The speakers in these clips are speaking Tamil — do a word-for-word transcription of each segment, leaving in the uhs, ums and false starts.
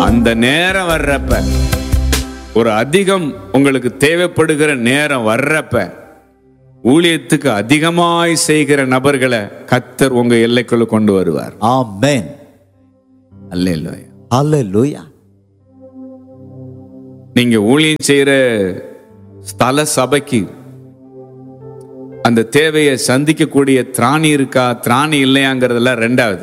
அந்த நேரம் வர்றப்ப, ஒரு அதிகம் உங்களுக்கு தேவைப்படுகிற நேரம் வர்றப்ப, ஊழியத்துக்கு அதிகமாய் செய்கிற நபர்களை கர்த்தர் உங்க எல்லைக்குள்ள கொண்டு வருவார். ஆமென். அல்லேலூயா. ஹல்லேலூயா. நீங்க ஊழியம் செய்யற ஸ்தல சபைக்கு அந்த தேவையை சந்திக்கக்கூடிய திராணி இருக்கா, திராணி இல்லையாங்கிறதெல்லாம் ரெண்டாவது.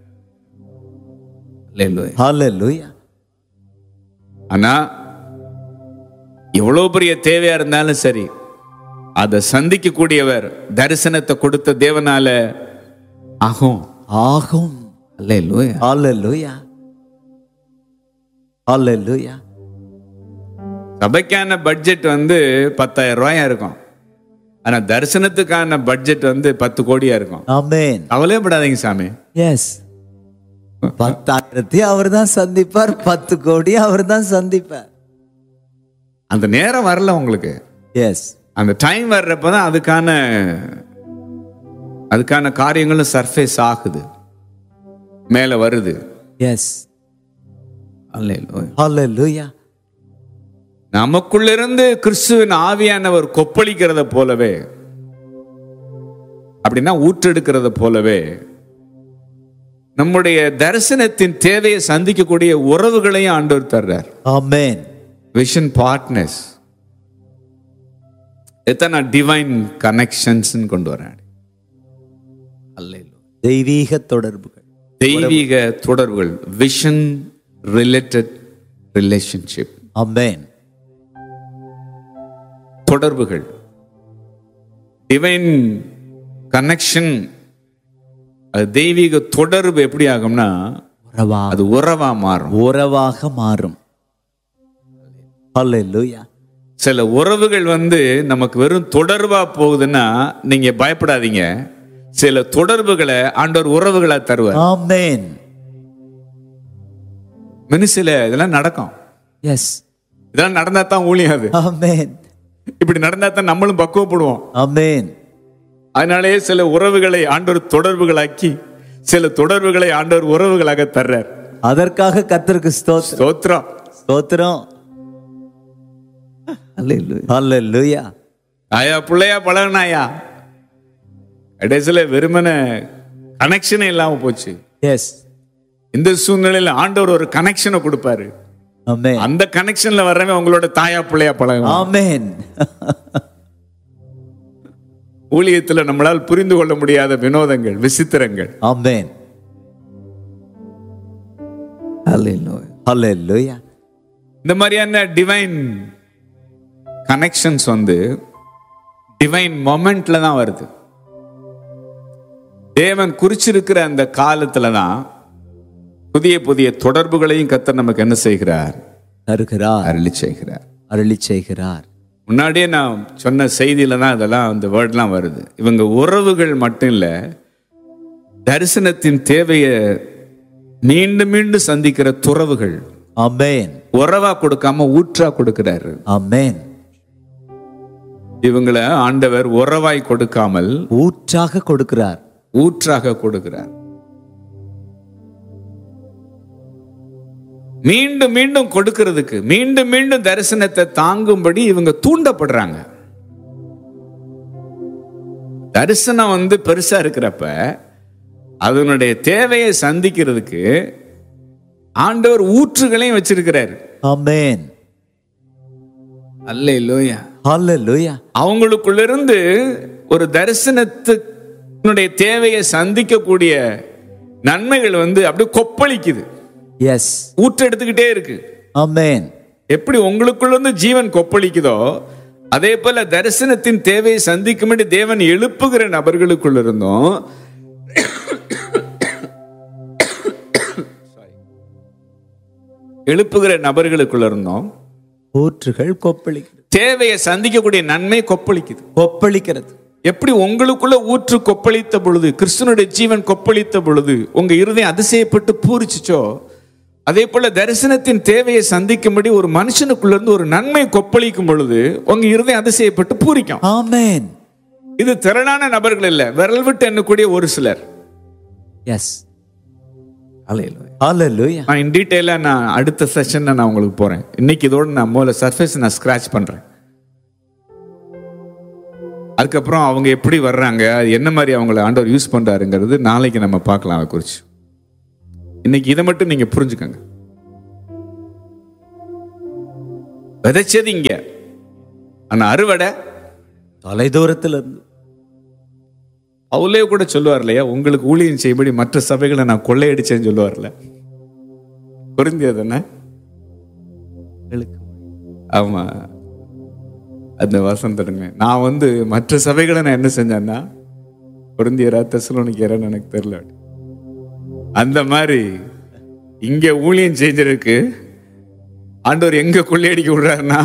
அல்லேலூயா. ஹல்லேலூயா. ஆனா எவ்வளவு பெரிய தேவையா இருந்தாலும் சரி, அதை சந்திக்கக்கூடியவர் தரிசனத்தை கொடுத்த தேவனால ஆகும். ஆகும். அல்லேலூயா. ஹல்லேலூயா. ஹல்லேலூயா. சபைக்கான பட்ஜெட் வந்து பத்தாயிரம் ரூபாயா இருக்கும். ஆனா தரிசனத்துக்கான பட்ஜெட் வந்து பத்து கோடியா இருக்கும். ஆமென். கவலைப்படாதீங்க சாமி. எஸ். பத்தாயிரத்தி அவர் தான் சந்திப்பார், பத்து கோடி அவர் தான் சந்திப்பார். அந்த நேரம் வரல உங்களுக்கு. எஸ். அந்த டைம் வர்றப்பதான் அதுக்கான அதுக்கான காரியங்களும் சர்ஃபேஸ் ஆகுது, மேல வருது. எஸ். அல்லேலூயா. ஹல்லேலூயா. நமக்குள்ளிருந்து கிறிஸ்துவின் ஆவியானவர் கொப்பளிக்கிறத போலவே, அப்படின்னா ஊற்றெடுக்கிறத போலவே, நம்முடைய தரிசனத்தின் தேவையை சந்திக்கக்கூடிய உறவுகளையும் ஆண்டவர் தர்றார். ஆமென். விஷன் பார்ட்னர்ஸ், எத்தனை டிவைன் கனெக்ஷன்ஸ் கொண்டு வராங்க. அல்லேலூயா. தெய்வீக தொடர்புகள், தெய்வீக தொடர்புகள், விஷன் ரிலேட்டட் ரிலேஷன்ஷிப். ஆமென். தொடர்புகள், டிவைன் கனெக்ஷன், அது தெய்வீக தொடர்பு எப்படி ஆகும்னா உறவா அது உறவா மாறும், உறவாக மாறும். ஹல்லேலூயா. சில உறவுகள் வந்து நமக்கு வெறும் தொடர்பா போகுதுன்னா நீங்க பயப்படாதீங்க. சில தொடர்புகளை ஆண்டவர் உறவுகளா தருவார். ஆமென். மினிசில இதெல்லாம் நடக்கும். எஸ். இதெல்லாம் நடந்தா தான் ஊழியம். அது ஆமென். இப்படி நடந்தா தான் நம்மளும் பக்குவப்படுவோம். ஆமென். அதனாலே சில உறவுகளை ஆண்டவர் தொடர்புகளாக்கி, சில தொடர்புகளை ஆண்டவர் உறவுகளாக தர்றார். அதற்காக கர்த்தருக்கு ஸ்தோத்திரம். ஸ்தோத்திரம். ஸ்தோத்திரம். அல்லேலூயா. ஹல்லேலூயா. ஆயா பிள்ளையா பழகினாயா, கடைசியில வெறுமன கனெக்ஷனே இல்லாம போச்சு. எஸ். இந்த சூழ்நிலையில ஆண்டவர் ஒரு கனெக்ஷனை கொடுப்பாரு. ஆமென். அந்த கனெக்ஷன்ல வர்றவன் உங்களோட தாயா பிள்ளையா பழகும். ஆமென். ஊழியத்துல நம்மளால் புரிந்து கொள்ள முடியாத வினோதங்கள், விசித்திரங்கள். ஆமென். ஹல்லேலூயா. இந்த மாதிரியான டிவைன் கனெக்ஷன்ஸ் வந்து டிவைன் மொமெண்ட்ல தான் வருது. தேவன் குறிச்சிருக்கிற அந்த காலத்துல தான் புதிய புதிய தொடர்புகளையும் கர்த்தர் நமக்கு என்ன செய்கிறார்? தருகிறார். அருளி செய்கிறார். அருளி செய்கிறார். முன்னாடியே நான் சொன்ன செய்தியில தான் இதெல்லாம் அந்த வேர்ட்லாம் வருது. இவங்க உறவுகள் மட்டும் இல்ல, தரிசனத்தின் தேவையை மீண்டும் மீண்டும் சந்திக்கிற துறவுகள். ஆமென். உறவா கொடுக்காம ஊற்றா கொடுக்கிறாரு. ஆமென். இவங்களை ஆண்டவர் உறவாய் கொடுக்காமல் ஊற்றாக கொடுக்கிறார். ஊற்றாக கொடுக்கிறார். மீண்டும் மீண்டும் கொடுக்கிறதுக்கு, மீண்டும் மீண்டும் தரிசனத்தை தாங்கும்படி இவங்க தூண்டப்படுறாங்க. தரிசனம் வந்து பெருசா இருக்கிறப்ப அதனுடைய தேவையை சந்திக்கிறதுக்கு ஆண்டவர் ஊற்றுகளையும் வச்சிருக்கிறார். ஆமென். அல்லேலூயா. ஹல்லேலூயா. அவங்களுக்குள்ள இருந்து ஒரு தரிசனத்தினுடைய தேவையை சந்திக்கக்கூடிய நன்மைகள் வந்து அப்படியே கொப்பளிக்குது. எஸ். ஊற்று எடுத்துக்கிட்டே இருக்கு. ஆமென். எப்படி உங்களுக்குள்ள இருந்து ஜீவன் கொப்பளிக்குதோ, அதே போல தரிசனத்தின் தேவையை சந்திக்கும்படி தேவன் எழுப்புகிற நபர்களுக்குள்ள இருந்தும் எழுப்புகிற நபர்களுக்குள்ள இருந்தும் ஊற்றுகள் கொப்பளிக்கிறது. தேவையை சந்திக்கக்கூடிய நன்மை கொப்பளிக்குது, கொப்பளிக்கிறது. எப்படி உங்களுக்குள்ள ஊற்று கொப்பளித்த பொழுது, கிறிஸ்துவனுடைய ஜீவன் கொப்பளித்த பொழுது உங்க இருதயம் அதிசயப்பட்டு பூரிச்சுச்சோ, அதே போல தரிசனத்தின் தேவையை சந்திக்கும்படி ஒரு மனுஷனுக்குள்ள இருந்து ஒரு நன்மை கொப்பளிக்கும் பொழுது உங்க இருதயம் அதிசயப்பட்டு பூரிக்கும். ஆமென். இது திரளான நபர்கள் இல்ல, விரல் விட்டு எண்ணக்கூடிய ஒரு சிலர். எஸ். ஹalleluya. நான் இன் டீட்டெயிலா நான் அடுத்த செஷன்ல நான் உங்களுக்கு போறேன். இன்னைக்கு இதோட நான் முதல்ல சர்ஃபேஸ் நான் ஸ்கிராச் பண்றேன். அதுக்கப்புறம் அவங்க எப்படி வர்றாங்க, அது என்ன மாதிரி அவங்கள ஆண்டவர் யூஸ் பண்றாருங்கிறது நாளைக்கு நம்ம பார்க்கலாம். அதை குறிச்சு இன்னைக்கு இதை மட்டும் நீங்க புரிஞ்சுக்கங்க. விதைச்சது இங்க, ஆனா அறுவடை தொலை தூரத்துல இருந்து. அவளே கூட சொல்லுவார் இல்லையா, உங்களுக்கு ஊழியம் செய்யும்படி மற்ற சபைகளை நான் கொள்ளையடிச்சேன்னு சொல்லுவார்ல. புரிஞ்சது என்ன? ஆமா, அந்த வசந்தடுங்க. நான் வந்து மற்ற சபைகளை நான் என்ன செஞ்சேன்னா, பொருந்தியரா தெசலோனிக்கேரான்னு எனக்கு தெரியல. அந்த மாதிரி இங்க ஊழியம் செஞ்சிருக்கு ஆண்டவர் எங்க கொள்ளையடிக்க விடுறாருன்னா,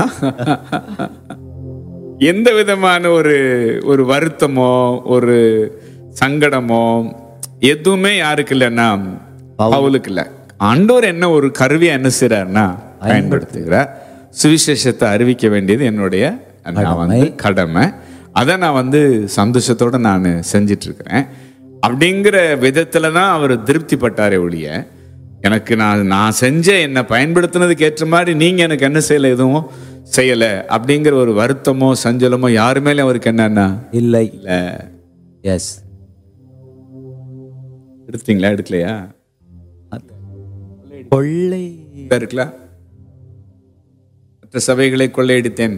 எந்த விதமான ஒரு ஒரு வருத்தமோ ஒரு சங்கடமோ எதுவுமே யாருக்கு இல்லைன்னா பவுலுக்கு இல்லை. ஆண்டவர் என்ன ஒரு கருவியா என்ன செய்யறாருன்னா பயன்படுத்துகிறார். சுவிசேஷத்தை அறிவிக்க வேண்டியது என்னுடைய நான் வந்து கடமை. அதை நான் வந்து சந்தோஷத்தோட நான் செஞ்சிட்டு இருக்கிறேன். அப்படிங்கிற விதத்துல தான் அவர் திருப்தி பட்டாரே ஒழிய, எனக்கு நான் நான் செஞ்ச என்னை பயன்படுத்தினதுக்கு ஏற்ற மாதிரி நீங்க எனக்கு என்ன செய்யல, எதுவும் செய்யல அப்படிங்கிற ஒரு வருத்தமோ சஞ்சலமோ யாரு மேலே அவருக்கு என்னன்னா இல்லை. இல்ல. எஸ், எடுத்தீங்களா எடுக்கலையா? கொள்ளை இருக்கலாம். மற்ற சபைகளை கொள்ளையடித்தேன்.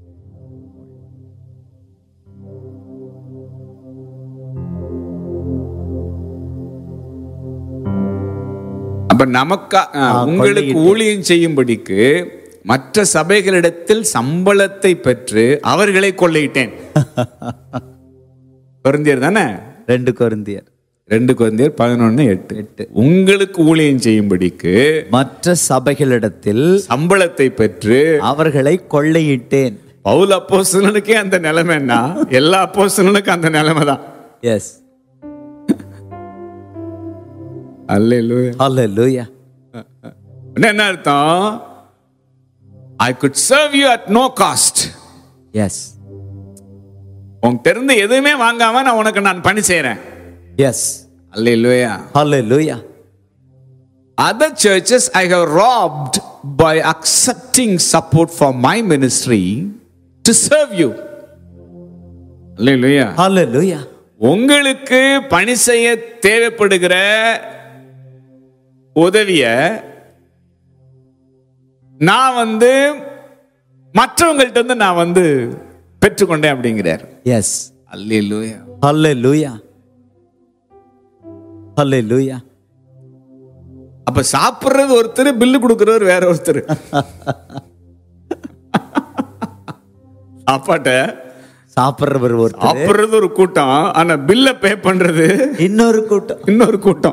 அப்ப நமக்கா உங்களுக்கு ஊழியம் செய்யும்படிக்கு மற்ற சபைகளிடத்தில் சம்பளத்தை பெற்று அவர்களை கொள்ளையிட்டேன். கொரிந்தியர் தானே? ரெண்டு கொரிந்தியர் ரெண்டு கொரிந்தியர் பதினொன்னு எட்டு எட்டு உங்களுக்கு ஊழியம் செய்யும்படிக்கு மற்ற சபைகளிடத்தில் சம்பளத்தை பெற்று அவர்களை கொள்ளையிட்டேன். பவுல் அப்போஸ்தலனுக்கே அந்த நிலைமைன்னா எல்லா அப்போஸ்தலனுக்கும் அந்த நிலைமை தான். எஸ், அல்லேலூயா ஹalleluya. என்ன அர்த்தம்? I could serve you at no cost. Yes. உன்கிட்ட இருந்து எதுவுமே வாங்காம நான் உனக்கு நான் பணி செய்றேன். Yes. Hallelujah. Hallelujah. Other churches I have robbed by accepting support for my ministry to serve you. Hallelujah. Hallelujah. உங்களுக்கு பணி செய்ய தேவைப்படுகிற உதவிய நான் வந்து மற்றவங்கள்ட்ட இருந்து நான் வந்து பெற்றுக்கொண்டேன் அப்படிங்கிறார். எஸ், அல்லேலூயா, ஹalleluya, ஹalleluya. அப்ப சாப்பிடுறது ஒருத்தர், பில்லு கொடுக்கிறவர் வேற ஒருத்தர். சாப்பாட்ட சாப்பிடுறவர் ஒருத்தர், சாப்பிடுறது ஒரு கூட்டம், ஆனா பில்ல பே பண்றது இன்னொரு கூட்டம், இன்னொரு கூட்டம்.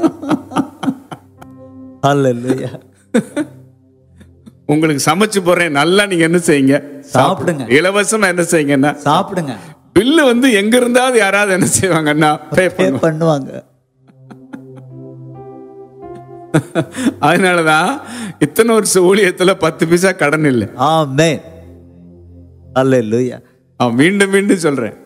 ஹalleluya. உங்களுக்கு சமைச்சு போறேன், நல்லா நீங்க என்ன செய்யுங்க, சாப்பிடுங்க. இலவசமா என்ன செய்யுங்கன்னா சாப்பிடுங்க. பில்லு வந்து எங்க இருந்தாவது யாராவது என்ன செய்வாங்கன்னா பே பண்ணுவாங்க. அதனாலதான் இத்தனை வருஷம் ஊழியத்துல பத்து பைசா கடன் இல்லை. ஆமென், ஹalleluya. மீண்டும் மீண்டும் சொல்றேன்,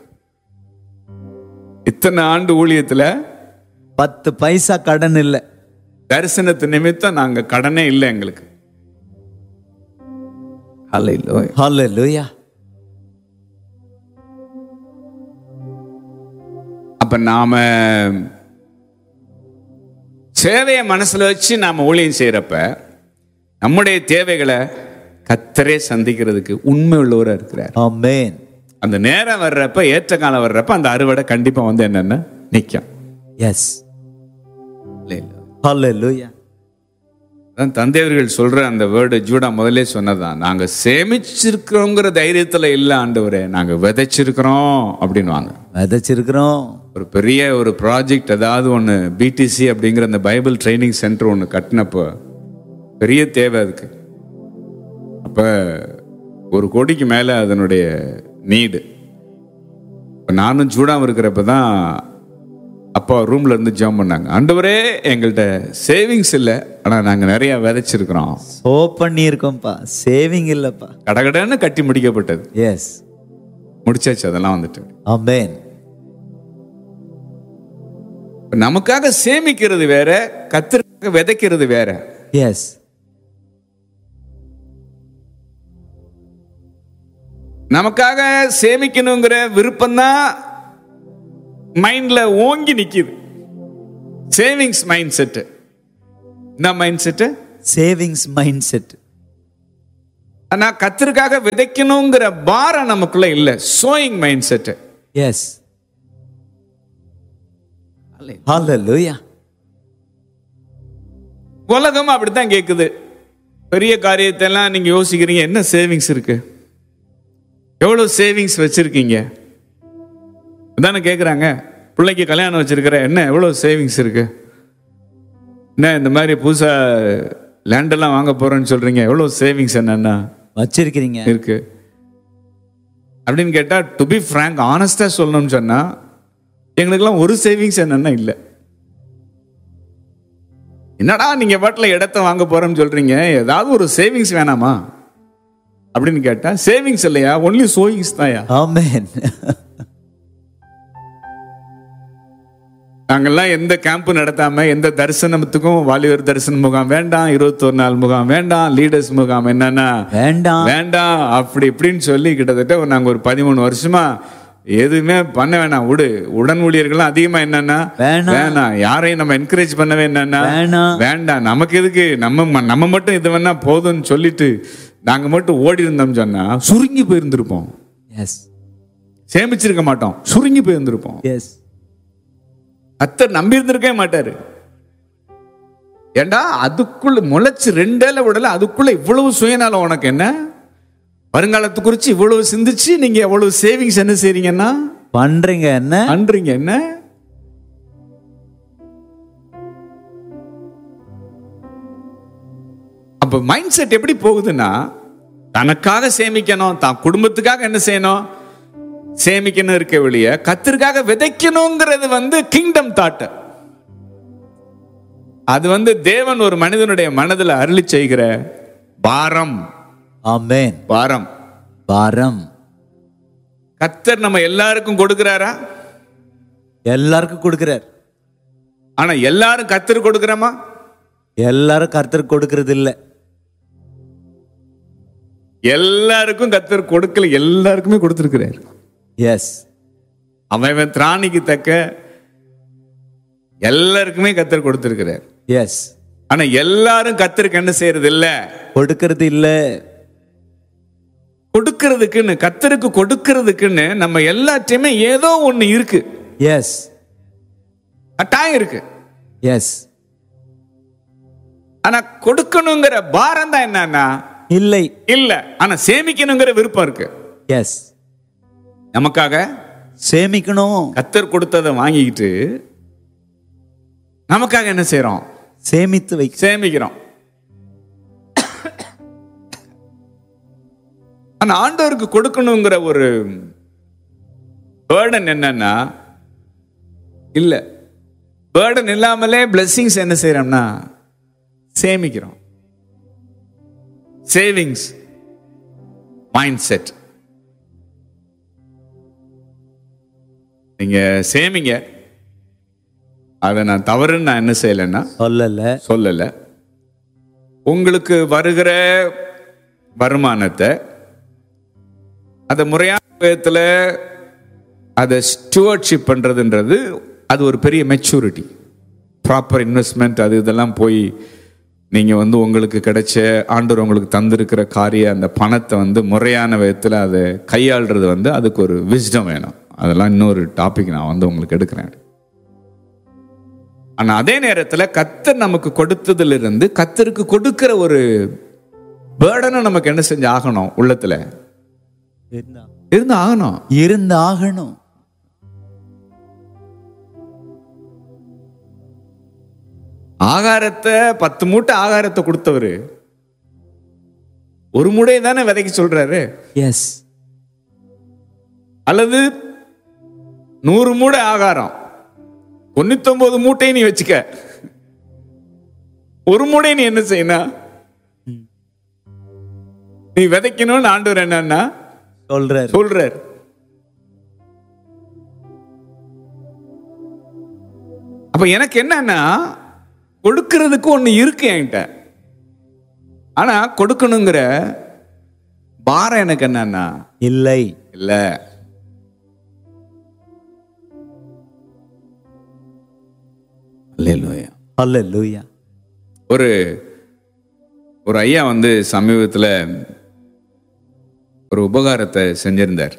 இத்தனை ஆண்டு ஊழியத்துல பத்து பைசா கடன் இல்லை. தரிசனத்து நிமித்தம் நாங்க கடனே இல்லை எங்களுக்கு. ஹalleluya, ஹalleluya. அப்ப நாம சேவையை மனசுல வச்சு நாம ஊழியம் செய்யறப்ப நம்முடைய தேவைகளை கர்த்தரே சந்திக்கிறதுக்கு உண்மை உள்ளவரா இருக்கிறார். ஆமென். அந்த நேரம் வர்றப்ப, ஏற்ற காலம் வர்றப்ப அந்த அறுவடை கண்டிப்பா வந்து என்னன்னா நிக்கும். எஸ், ஹalleluya. தந்தையவர்கள் சொல்ற அந்த வேர்டு ஜூடா முதலே சொன்னதான், நாங்க சேமிச்சிருக்கிறோங்கிற தைரியத்துல இல்ல ஆண்டவரே, நாங்க விதைச்சிருக்கிறோம் அப்படின்னு வாங்க. விதைச்சிருக்கிறோம். ஒரு பெரிய ஒரு ப்ராஜெக்ட் ஏதாவது ஒன்று பிடிசி அப்படிங்கிற அந்த பைபிள் ட்ரைனிங் சென்டர் ஒன்று கட்டினப்போ பெரிய தேவை அதுக்கு. அப்போ ஒரு கோடிக்கு மேலே அதனுடைய நீடு. இப்போ நானும் ஜூடாம இருக்கிறப்ப தான் அப்பா ரூம்ல இருந்து ஜாம் பண்ணாங்க, ஆண்டவரே எங்கள்கிட்ட சேவிங்ஸ் இல்லை, ஆனால் நாங்கள் நிறைய விதைச்சிருக்கிறோம். சோ பண்ணியிருக்கோம்ப்பா, சேவிங் இல்லைப்பா. கடகடன்னு கட்டி முடிக்கப்பட்டது. எஸ், முடிச்சாச்சு, அதெல்லாம் வந்துட்டு. ஆமென். நமக்காக சேமிக்கிறது வேற, கர்த்தருக்காக விதைக்கிறது வேற. எஸ். நமக்காக சேமிக்கணுங்கிற விருப்பம் தான் மைண்ட்ல ஓங்கி நிக்குது. Savings mind set. என்ன mind set? Savings mind set. ஆனா கர்த்தருக்காக விதைக்கணுங்கிற பாரம் நமக்குள்ள இல்ல. Sowing mind set. எஸ். ஹalleluya. உலகம் அப்படித்தான் கேக்குது. பெரிய காரியத்தை எல்லாம் நீங்க யோசிக்கிறீங்க, என்ன சேவிங்ஸ் இருக்கு, எவ்வளவு சேவிங்ஸ் வச்சிருக்கீங்க தானே கேட்குறாங்க. பிள்ளைக்கு கல்யாணம் வச்சிருக்கிற, என்ன எவ்வளவு சேவிங்ஸ் இருக்கு, என்ன இந்த மாதிரி புதுசா லேண்டெல்லாம் வாங்க போறேன்னு சொல்றீங்க, எவ்வளவு சேவிங்ஸ் என்னன்னா வச்சிருக்கீங்க இருக்கு அப்படின்னு கேட்டா, டு பி ஃப்ராங்க் ஆனஸ்டா சொல்லணும்னு சொன்னா எங்களுக்கெல்லாம் ஒரு சேவிங்ஸ் என்னன்னா இல்லை. என்னடா நீங்க பாட்டில் இடத்த வாங்க போறேன்னு சொல்றீங்க, ஏதாவது ஒரு சேவிங்ஸ் வேணாமா அப்படின்னு கேட்டா, சேவிங்ஸ் இல்லையா, ஒன்லி சோயிங்ஸ் தான்யா. ஆமென். நாங்கெல்லாம் எந்த கேம்ப் நடத்தாம, எந்த தரிசனத்துக்கும், வாலிபர் தரிசன முகாம் வேண்டாம், இருபத்தொரு நாள் முகாம் வேண்டாம், லீடர்ஸ் முகாம் என்னன்னா வேண்டாம் வேண்டாம் அப்படி இப்படின்னு சொல்லி கிட்டத்தட்ட நாங்க ஒரு பதிமூணு வருஷமா எதுவுமே பண்ண வேணாம், விடு. உடன் ஊழியர்கள் அதிகமா என்னன்னா வேணாம், யாரையும் நம்ம என்கரேஜ் பண்ணவே என்னன்னா வேண்டாம், நமக்கு எதுக்கு, நம்ம நம்ம மட்டும் இது வேணா போதும்னு சொல்லிட்டு நாங்க மட்டும் ஓடி இருந்தோம் சொன்னா சுருங்கி போயிருந்திருப்போம். எஸ். சேமிச்சிருக்க மாட்டோம், சுருங்கி போயிருந்திருப்போம். எஸ். கர்த்தர் நம்பி இருந்திருக்கவே மாட்டாரு. ஏண்டா அதுக்குள்ள முளைச்சு ரெண்டேல விடல, அதுக்குள்ள இவ்வளவு சுயநலம் உனக்கு என்ன, வருங்காலத்து குறிச்சு இவ்வளவு சிந்திச்சு நீங்க எவ்வளவு சேவிங்ஸ் என்ன செய்றீங்கன்னா பண்றீங்க என்ன பண்றீங்க என்ன. அப்ப மைண்ட் செட் எப்படி போகுதுன்னா, தனக்காக சேமிக்கணும், தான் குடும்பத்துக்காக என்ன செய்யணும் சேமிக்கணும் இருக்க வெளிய, கர்த்தருக்காக விதைக்கணுங்கிறது வந்து கிங்டம் தாட். அது வந்து தேவன் ஒரு மனிதனுடைய மனதில் அருளி செய்கிற பாரம். ஆமென். பாரம் பாரம். கர்த்தர் நம்ம எல்லாருக்கும் கொடுக்கிறாரா? எல்லாருக்கும் கொடுக்கிறார். ஆனா எல்லாரும் கர்த்தர் கொடுக்கிறோமா? எல்லாரும் கர்த்தர் கொடுக்கிறது இல்ல. எல்லாருக்கும் கர்த்தர் கொடுக்கல, எல்லாருக்குமே கொடுத்திருக்கிறார். எஸ். அவன் திராணிக்கு தக்க எல்லாருக்குமே கர்த்தர் கொடுத்திருக்கிறார். எஸ். ஆனா எல்லாரும் கர்த்தருக்கு என்ன செய்யறது இல்ல, கொடுக்கிறது இல்ல. கொடுக்கிறதுக்குன்னு, கர்த்தருக்கு கொடுக்கிறதுக்குன்னு நம்ம எல்லாத்தையுமே ஏதோ ஒண்ணு இருக்கு. எஸ். கட்டாயம் இருக்கு. எஸ். ஆனா கொடுக்கணுங்கிற பாரம் தான் என்னன்னா இல்லை இல்ல. ஆனா சேமிக்கணுங்கிற விருப்பம் இருக்கு. எஸ். நமக்காக சேமிக்கணும். கர்த்தர் கொடுத்ததை வாங்கிக்கிட்டு நமக்காக என்ன செய்யறோம், சேமித்து வை சேமிக்கிறோம். ஆனா ஆண்டவருக்கு கொடுக்கணுங்கிற ஒரு பேர்டன் என்னன்னா இல்ல. பேர்டன் இல்லாமலே பிளெஸிங்ஸ் என்ன செய்யறோம்னா சேமிக்கிறோம். Savings mind set. நீங்க சேமிங்க, அதை நான் தவறுன்னு நான் என்ன செய்யலைன்னா சொல்லல சொல்லல. உங்களுக்கு வருகிற வருமானத்தை அதை முறையான விதத்தில் அதை ஸ்டூவர்ட்ஷிப் பண்றதுன்றது அது ஒரு பெரிய மெச்சூரிட்டி. ப்ராப்பர் இன்வெஸ்ட்மெண்ட் அது இதெல்லாம் போய் நீங்க வந்து உங்களுக்கு கிடைச்ச ஆண்டவர் உங்களுக்கு தந்திருக்கிற காரிய அந்த பணத்தை வந்து முறையான விதத்தில் அதை கையாளுறது வந்து அதுக்கு ஒரு விஸ்டம் வேணும். அதெல்லாம் இன்னொரு டாபிக் நான் வந்து உங்களுக்கு எடுக்கிறேன். ஆனா அதே நேரத்தில் கர்த்தர் நமக்கு கொடுத்ததிலிருந்து கர்த்தருக்கு கொடுக்கிற ஒரு பேர்டனை நமக்கு என்ன செஞ்சு ஆகணும், உள்ளத்துல இருந்து ஆகணும் இருந்து ஆகணும். ஆகாரத்தை பத்து மூட்டை ஆகாரத்தை கொடுத்தவரு ஒரு மூடை தானே விதைக்க சொல்றாரு. எஸ். அல்லது நூறு மூடை ஆகாரம், தொண்ணூத்தி ஒன்பது மூட்டை நீ வச்சுக்க, ஒரு மூடை நீ என்ன செய்யணும், நீ விதைக்கணும்னு ஆண்டவர் என்னன்னா சொல்றார் சொல்றார். அப்ப எனக்கு என்னன்னா, கொடுக்கிறதுக்கு ஒண்ணு இருக்கு என்கிட்ட. ஆனா கொடுக்கணுங்கிற பாரம் எனக்கு என்னன்னா இல்லை. இல்ல. அல்லேலூயா. அல்லேலூயா. ஒரு ஒரு ஐயா வந்து சமீபத்துல ஒரு உபகாரத்தை செஞ்சிருந்தார்.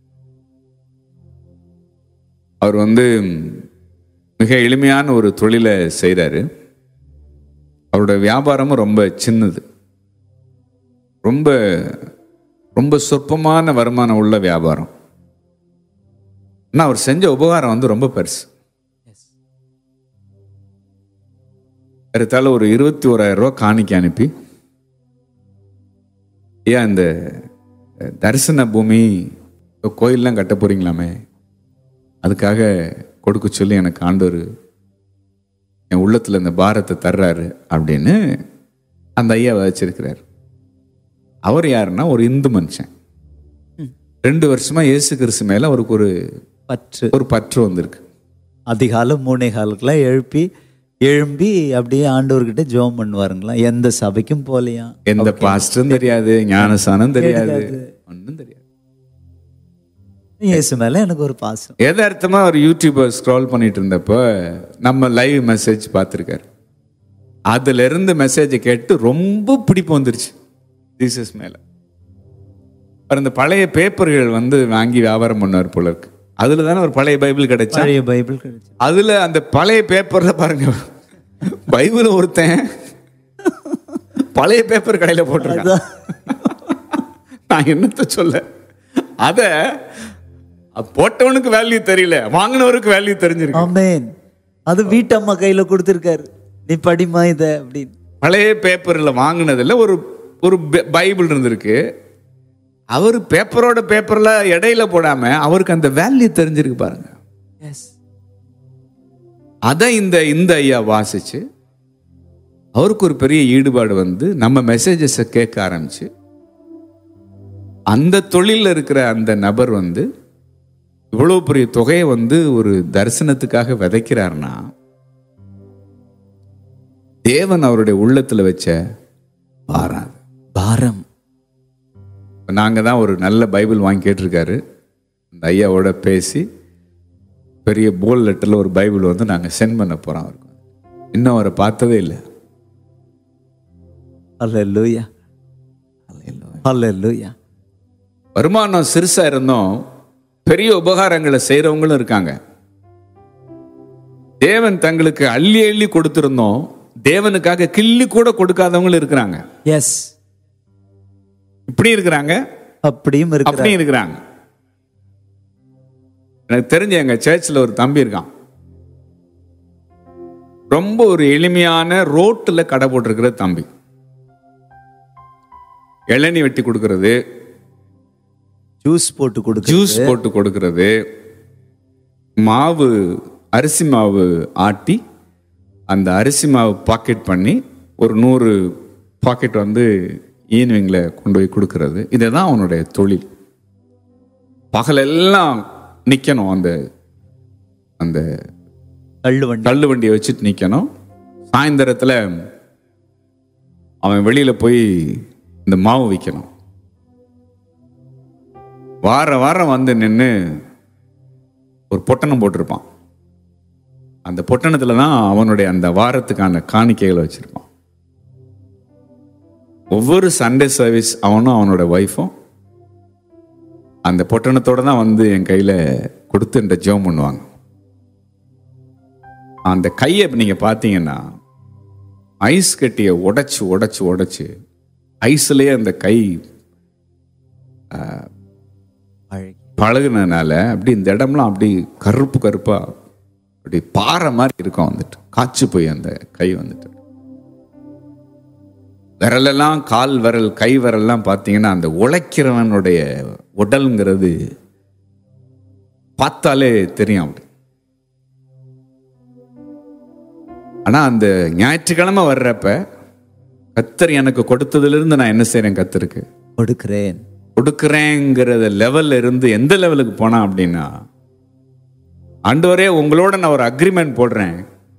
அவர் வந்து மிக எளிமையான ஒரு தொழிலை செய்கிறாரு. அவரோட வியாபாரமும் ரொம்ப சின்னது, ரொம்ப ரொம்ப சொற்பமான வருமானம் உள்ள வியாபாரம். ஆனால் அவர் செஞ்ச உபகாரம் வந்து ரொம்ப பெருசு. அடுத்தால ஒரு இருபத்தி ஓராயிரம் ரூபா காணிக்கை அனுப்பி, ஏன் இந்த தரிசன பூமி கோயிலெலாம் கட்ட போறீங்களாமே, அதுக்காக கொடுக்க சொல்லி எனக்கு ஆண்டவர் என் உள்ளத்தில் இந்த பாரத்தை தர்றாரு அப்படின்னு அந்த ஐயா வச்சிருக்கிறார். அவர் யாருன்னா ஒரு இந்து மனுஷன். ரெண்டு வருஷமா இயேசு கிறிஸ்து மேல அவருக்கு ஒரு பற்று ஒரு பற்று வந்திருக்கு. அதிகாலை மூணே காலுக்கெல்லாம் எழுப்பி எழும்பி அப்படியே ஆண்டவர்கிட்ட ஜெபம் பண்ணுவாருங்களா. எந்த சபைக்கும் போலையா, எந்த பாஸ்டரும் தெரியாது, ஞானசானம் தெரியாது, ஒன்றும் தெரியாது. இயேசு மேல எனக்கு ஒரு பாசம். எதார்த்தமா ஒரு யூடியூபை ஸ்க்ரால் பண்ணிட்டு இருந்தப்ப நம்ம லைவ் மெசேஜ் பார்த்துருக்காரு. அதுல இருந்து மெசேஜை கேட்டு ரொம்ப பிடிப்பு வந்துருச்சு ஜீசஸ் மேல. அந்த பழைய பேப்பர்கள் வந்து வாங்கி வியாபாரம் பண்ணார் போல இருக்கு. அதுல தானே ஒரு பழைய பைபிள் கிடைச்சா. பழைய பைபிள் கிடைச்சு. அதுல அந்த பழைய பேப்பர்ல பாருங்க, பைபிள் ஒருத்தன் பழைய பேப்பர் கடையில போட்டிருக்கான். நான் என்னத்த சொல்ல, அத போட்டவனுக்கு வேல்யூ தெரியல, வாங்கினவருக்கு வேல்யூ தெரிஞ்சிருக்கு. ஆமென். அது வீட்டம்மா கையில கொடுத்திருக்காரு, நீ படிமா இத அப்படின்னு. பழைய பேப்பர்ல வாங்கினதுல ஒரு ஒரு பைபிள் இருந்திருக்கு. அவர் பேப்பரோட பேப்பர்ல இடையில போடாம அவருக்கு அந்த வேல்யூ தெரிஞ்சிருக்கு பாருங்க. அத இந்த இந்த ஐயா வாசிச்சு அவருக்கு ஒரு பெரிய ஈடுபாடு வந்து நம்ம மெசேஜஸை கேட்க ஆரம்பிச்சு, அந்த தொழில இருக்கிற அந்த நபர் வந்து இவ்வளவு பெரிய தொகையை வந்து ஒரு தரிசனத்துக்காக விதைக்கிறார்னா, தேவன் அவருடைய உள்ளத்துல வச்ச பாரம் பாரம். நாங்க தான் ஒரு நல்ல பைபிள் வாங்கி கேட்டிருக்காரு. அந்த ஐயாவோட பேசி பெரிய போல் லெட்டர்ல ஒரு பைபிள் வந்து நாங்க சென்ட் பண்ண போறோம் அவருக்கு. இன்னும் அவரை பார்த்ததே இல்லை. அல்லேலூயா. அல்லேலூயா. வருமானம் சிறுசா இருந்தோம், பெரிய உபகாரங்களை செய்யறவங்களும் இருக்காங்க. தேவன் தங்களுக்கு அள்ளி அள்ளி கொடுத்திருந்தோம், தேவனுக்காக கிள்ளி கூட கொடுக்காதவங்களும் இருக்கிறாங்க. எஸ், இப்படி இருக்கிறாங்க, அப்படியும் அப்படி இருக்கிறாங்க. எனக்கு தெரிஞ்ச எங்க சர்ச்சில் ஒரு தம்பி இருக்கான். ரொம்ப ஒரு எளிமையான ரோட்டுல கடை போட்டிருக்கிற தம்பி. இளநீ வெட்டி கொடுக்கறது, ஜூஸ் போட்டு கொடுக்க ஜூஸ் போட்டு கொடுக்கறது, மாவு அரிசி மாவு ஆட்டி அந்த அரிசி மாவு பாக்கெட் பண்ணி ஒரு நூறு பாக்கெட் வந்து ஈவினிங்ல கொண்டு போய் கொடுக்கறது. இதுதான் அவனுடைய தொழில். பகலெல்லாம் நிக்கணும், அந்த அந்த தள்ளுவண்டி தள்ளு வண்டியை வச்சுட்டு நிக்கணும். சாயந்தரத்துல அவன் வெளியில போய் இந்த மாவு விற்கணும். வார வாரம் வந்து நின்று ஒரு பொட்டணம் போட்டிருப்பான். அந்த பொட்டணத்துல தான் அவனுடைய அந்த வாரத்துக்கான காணிக்கைகளை வச்சிருப்பான். ஒவ்வொரு சண்டே சர்வீஸ் அவனும் அவனோட ஒய்ஃபும் அந்த பொட்டணத்தோட தான் வந்து என் கையில கொடுத்து என்ற ஜெபம் பண்ணுவாங்க. அந்த கையை நீங்க பார்த்தீங்கன்னா ஐஸ் கட்டியை உடைச்சு உடைச்சு உடைச்சு ஐஸ்லயே அந்த கை பழகுனதுனால அப்படி இந்த இடம்லாம் அப்படி கருப்பு கருப்பா அப்படி பாறை மாதிரி இருக்கும். வந்துட்டு காய்ச்சி போய் அந்த கை வந்துட்டு விரலெல்லாம், கால் விரல் கை விரல்லாம் பார்த்தீங்கன்னா அந்த உழைக்கிறவனுடைய உடல்ங்கிறது பார்த்தாலே தெரியும் அப்படி. ஆனா அந்த ஞாயிற்றுக்கிழமை வர்றப்ப கத்தர் எனக்கு கொடுத்ததுல இருந்து நான் என்ன செய்யறேன், கத்தருக்கு கொடுக்கிறேன் கொடுக்கிறேங்கிறத லெவல்ல இருந்து எந்த லெவலுக்கு போனா அப்படின்னா, ஆண்டவரே உங்களோட நான் ஒரு அக்ரிமெண்ட் போடுறேன்,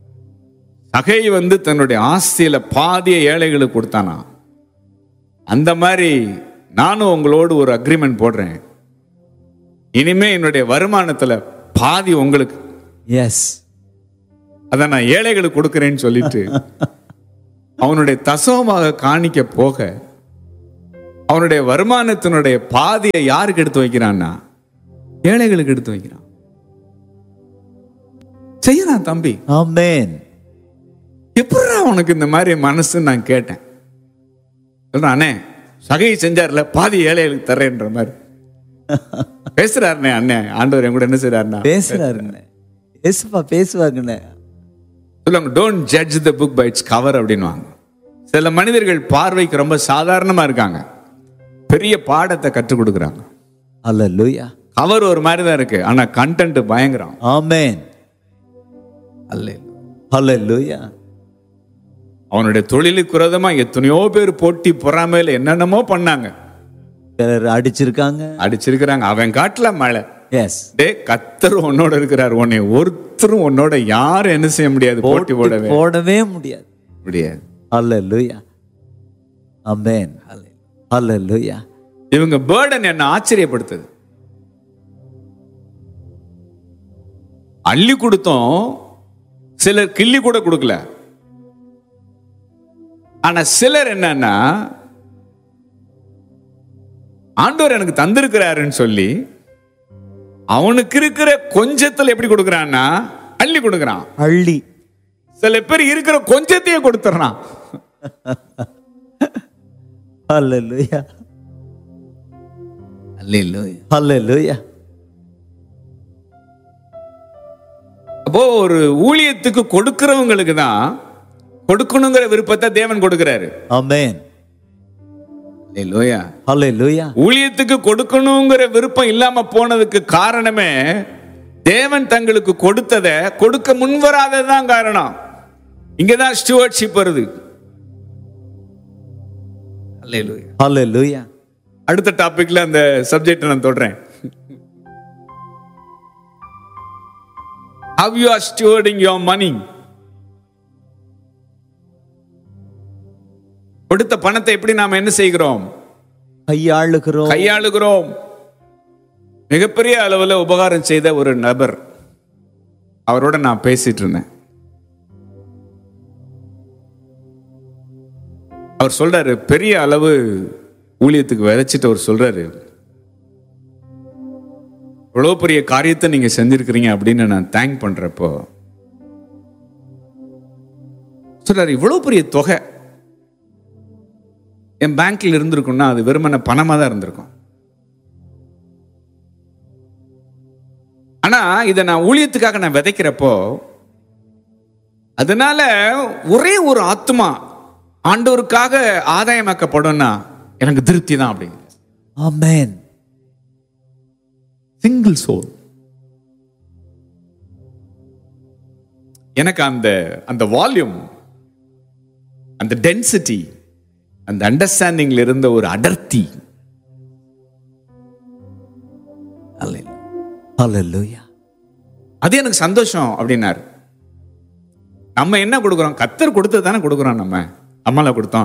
சகை வந்து தன்னுடைய ஆஸ்தியில பாதிய ஏழைகளுக்கு கொடுத்தானா, அந்த மாதிரி நானும் உங்களோடு ஒரு அக்ரிமெண்ட் போடுறேன். இனிமே என்னுடைய வருமானத்துல பாதி உங்களுக்கு, எஸ், அத நான் ஏழைகளுக்கு கொடுக்கிறேன்னு சொல்லிட்டு அவனுடைய தசமமாக காணிக்க போக அவனுடைய வருமானத்தினுடைய பாதியை யாருக்கு எடுத்து வைக்கிறான்னா, ஏழைகளுக்கு எடுத்து வைக்கிறான். செய்யறான் தம்பி. ஆமென். எப்படா உனக்கு இந்த மாதிரி மனசு நான் கேட்டேன். சொல்றான், அண்ணே சகையை செஞ்சார்ல பாதி ஏழைகளுக்கு தர்றேன்ற மாதிரி பேசுறாருண்ணே. அண்ணே ஆண்டவர் என் கூட என்ன செய்யறாருன்னா பேசுறாருங்க. ஏசுப்பா பேசுவாங்கண்ணே. சொல்லுவாங்க, don't judge the book by its cover அப்படின்வாங்க. சில மனிதர்கள் பார்வைக்கு ரொம்ப சாதாரணமா இருக்காங்க, பெரிய பாடத்தை கற்றுக் கொடுக்குறாங்க. அல்லேலூயா. கவர் ஒரு மாதிரி தான் இருக்கு, ஆனா கண்டென்ட் பயங்கரம். ஆமென். அல்லேலூயா. அவனுடைய தொழிலுக்கு விரோதமா எத்தனையோ பேர் போட்டி பொறாமையில என்னென்னமோ பண்ணாங்க. சிலர் அடிச்சிருக்காங்க, அடிச்சிருக்கிறாங்க. அவன் காட்டல மழை. எஸ், டே கர்த்தர் உன்னோட இருக்கிறார், உன்னை ஒருத்தரும் உன்னோட யாரும் என்ன செய்ய முடியாது, போட்டி போடவே போடவே முடியாது முடியாது. அல்லேலூயா. ஆமென். அல்லேலூயா. இவங்க பேர்டன் என்ன ஆச்சரியப்படுத்துது. அள்ளி கொடுத்தோம், சிலர் கிள்ளி கூட கொடுக்கல. ஆனா சிலர் என்னன்னா, ஆண்டவர் எனக்கு தந்திருக்கிறாருன்னு சொல்லி அவனுக்கு இருக்கிற கொஞ்சத்துல எப்படி கொடுக்கறான்னா அள்ளி கொடுக்கறான். அள்ளி. சில பேர் இருக்கிற கொஞ்சத்தையே கொடுத்துறான். அல்லேலூயா. அல்லேலூயா. அல்லேலூயா. அப்போ ஒரு ஊழியத்துக்கு கொடுக்கிறவங்களுக்கு தான் கொடுக்கணுங்கிற விருப்பத்தை தேவன் கொடுக்கிறாரு. ஆமென். அல்லேலூயா. அல்லேலூயா. ஊழியத்துக்கு கொடுக்கணுங்கிற விருப்பம் இல்லாம போனதுக்கு காரணமே தேவன் தங்களுக்கு கொடுத்ததை கொடுக்க முன்வராததான் காரணம். இங்கதான் ஸ்டூவர்ட்ஷிப் வருது. அல்லேலூயா. அல்லேலூயா. அடுத்த டாபிக்ல அந்த சப்ஜெக்ட் நான் தொடறேன். How you are stewarding your money. கொடுத்த பணத்தை எப்படி நாம என்ன செய்கிறோம், கையாளுகிறோம். கையாளுகிறோம். மிகப்பெரிய அளவுல உபகாரம் செய்த ஒரு நபர், அவரோட நான் பேசிட்டு இருந்தேன். அவர் சொல்றாரு, பெரிய அளவு ஊழியத்துக்கு விதைச்சிட்டு அவர் சொல்றாரு, இவ்வளவு பெரிய காரியத்தை நீங்க செஞ்சிருக்கிறீங்க அப்படின்னு நான் தேங்க் பண்றப்போ சொல்றாரு, இவ்வளவு பெரிய தொகை என் பேங்க்ல இருந்திருக்கும்னா அது வெறுமன பணமா தான் இருந்திருக்கும். ஆனா இதை நான் ஊழியத்துக்காக நான் விதைக்கிறப்போ அதனால ஒரே ஒரு ஆத்மா ஆண்டவருக்காக ஆதாயமாக்கப்படும்னா எனக்கு திருப்தி தான் அப்படிங்க. ஆமென். Single soul. எனக்கு அந்த அந்த வால்யூம், அந்த டென்சிட்டி, அந்த அண்டர்ஸ்டாண்டிங்ல இருந்த ஒரு அடர்த்தி. அல்லேலூயா. அது எனக்கு சந்தோஷம் அப்படின்னாரு. நம்ம என்ன கொடுக்குறோம், கர்த்தர் கொடுத்தது தானே கொடுக்குறோம். நம்ம அம்மால கொடுத்தோம்,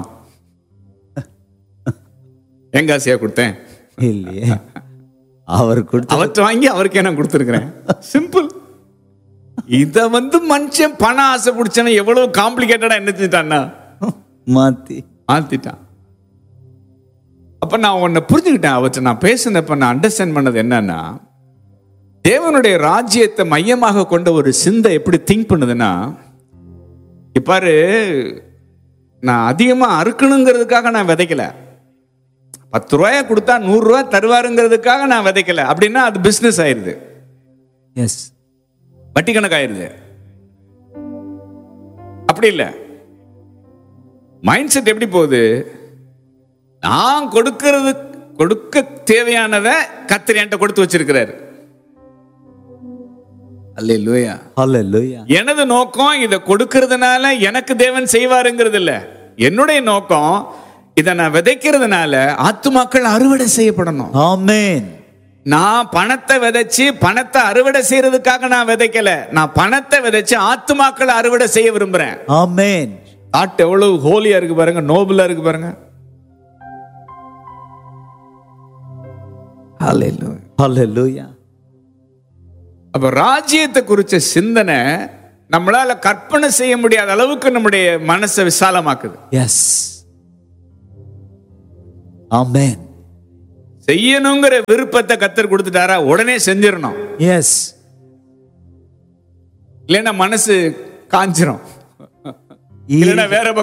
எங்க ஆசையா கொடுத்தேன் இல்லையே, அவர் கொடுத்து அவற்றை வாங்கி அவருக்கு என்ன கொடுத்துருக்கிறேன். சிம்பிள். இத வந்து மனுஷன் பண ஆசை பிடிச்சன எவ்வளவு காம்ப்ளிகேட்டடா என்ன செஞ்சிட்டான்னா மாத்தி மாத்திட்டான். அப்ப நான் உன்னை புரிஞ்சுக்கிட்டேன். அவற்றை நான் பேசினப்ப நான் அண்டர்ஸ்டாண்ட் பண்ணது என்னன்னா, தேவனுடைய ராஜ்யத்தை மையமாக கொண்ட ஒரு சிந்தை எப்படி திங்க் பண்ணுதுன்னா, இப்பாரு நான் அதிகமா அறுக்கணுங்கிறதுக்காக நான் விதைக்கல, பத்து ரூபாய கொடுத்தா நூறு ரூபாய் தருவாருங்கிறதுக்காக நான் விதைக்கல. அப்படின்னா அது பிசினஸ் ஆயிருது. எஸ், வட்டி கணக்காயிருது. அப்படி இல்லை. மைண்ட் செட் எப்படி போகுது, நான் கொடுக்கிறது கொடுக்க தேவையானதை கர்த்தர் என்கிட்ட கொடுத்து வச்சிருக்கிறாரு. அல்லேலூயா. அல்லேலூயா. எனது நோக்கம் இதை கொடுக்கிறதுனால எனக்கு தேவன் செய்வாருங்கிறது இல்ல. என்னுடைய நோக்கம் இதை நான் விதைக்கிறதுனால ஆத்துமாக்கள் அறுவடை செய்யப்படணும். ஆமென். நான் பணத்தை விதைச்சு பணத்தை அறுவடை செய்யறதுக்காக நான் விதைக்கல. நான் பணத்தை விதைச்சு ஆத்துமாக்களை அறுவடை செய்ய விரும்புறேன். ஆமென். தாட் எவ்வளவு ஹோலியா இருக்கு பாருங்க, நோபலா இருக்கு பாருங்க. ஹல்லேலூயா. ஹல்லேலூயா. அப்ப ராஜ்யத்தை குறிச்ச சிந்தனை நம்மளால கற்பனை செய்ய முடியாத அளவுக்கு நம்முடைய மனசை விசாலமாக்குது. எஸ். ஆமென். செய்யணுங்கிற விருப்பத்தை கர்த்தர் கொடுத்துட்டாரா, உடனே செஞ்சிடணும். எஸ். இல்லைன்னா மனசு காஞ்சிரும், இல்லைன்னா வேற